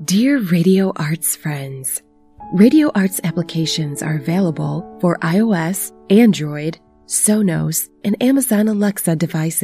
Dear Radio Arts friends, Radio Arts applications are available for iOS, Android, Sonos, and Amazon Alexa devices.